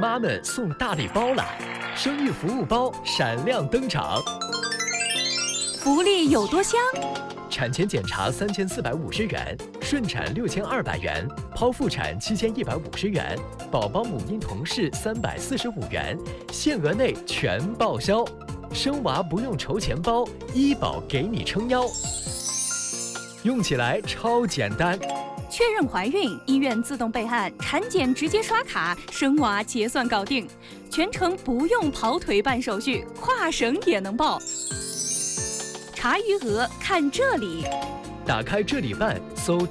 妈们送大礼包了，生育服务包闪亮登场。 福利有多香？ 产前检查3450元，顺产6200元，剖腹产7150元，宝宝母婴同室345元，限额内全报销。生娃不用筹钱包，医保给你撑腰，用起来超简单。 确认怀孕，医院自动备案，产检直接刷卡，生娃结算搞定，全程不用跑腿办手续，跨省也能报。查余额看这里， 打开这里办，搜